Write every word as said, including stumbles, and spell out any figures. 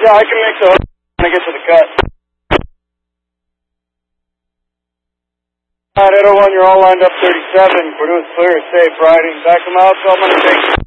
Yeah, I can make the hook when I get to the cut. Alright, Edo one, you're all lined up thirty-seven. Purdue's clear, safe riding. Back them out, so I'm going to take